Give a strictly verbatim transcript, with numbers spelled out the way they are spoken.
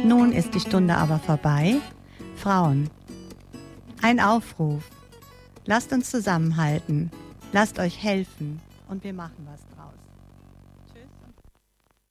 Nun ist die Stunde aber vorbei. Frauen, ein Aufruf. Lasst uns zusammenhalten. Lasst euch helfen und wir machen was draus.